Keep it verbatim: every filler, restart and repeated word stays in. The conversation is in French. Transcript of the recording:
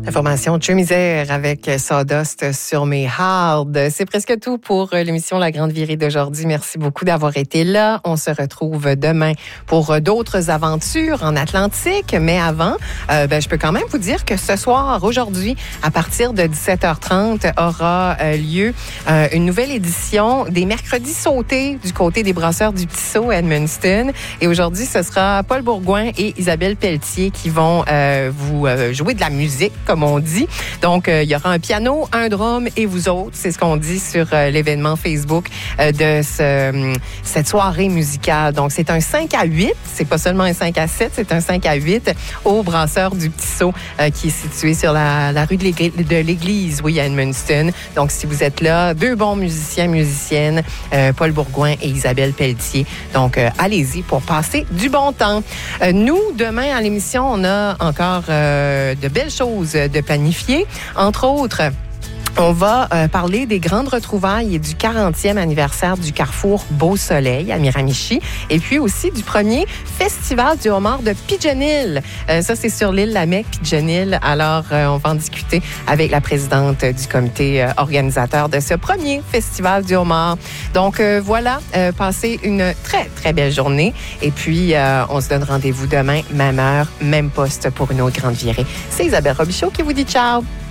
Information de misère avec Sawdust sur mes hard. C'est presque tout pour l'émission La Grande Virée d'aujourd'hui. Merci beaucoup d'avoir été là. On se retrouve demain pour d'autres aventures en Atlantique. Mais avant, euh, ben, je peux quand même vous dire que ce soir, aujourd'hui, à partir de dix-sept heures trente, aura euh, lieu euh, une nouvelle édition des Mercredis sautés du côté des Brasseurs du Petit Saut à Edmundston. Et aujourd'hui, ce sera Paul Bourgouin et Isabelle Pelletier qui vont euh, vous euh, jouer de la musique, comme on dit. Donc, euh, il y aura un piano, un drum et vous autres. C'est ce qu'on dit sur euh, l'événement Facebook euh, de ce, euh, cette soirée musicale. Donc, c'est un cinq à huit. C'est pas seulement un cinq à sept, c'est un cinq à huit au Brasseur du Petit Saut euh, qui est situé sur la, la rue de l'église, de l'église, oui, à Edmundston. Donc, si vous êtes là, deux bons musiciens, musiciennes, euh, Paul Bourgouin et Isabelle Pelletier. Donc, euh, allez-y pour passer du bon temps. Euh, nous, demain, à l'émission, on a encore euh, de belles choses de planifier. Entre autres, on va euh, parler des grandes retrouvailles et du quarantième anniversaire du Carrefour Beau Soleil à Miramichi et puis aussi du premier festival du homard de Pigeon Hill. Euh, ça, c'est sur l'île Lamec, Pigeon Hill. Alors, euh, on va en discuter avec la présidente du comité euh, organisateur de ce premier festival du homard. Donc, euh, voilà, euh, passez une très, très belle journée. Et puis, euh, on se donne rendez-vous demain, même heure, même poste pour une autre grande virée. C'est Isabelle Robichaud qui vous dit ciao!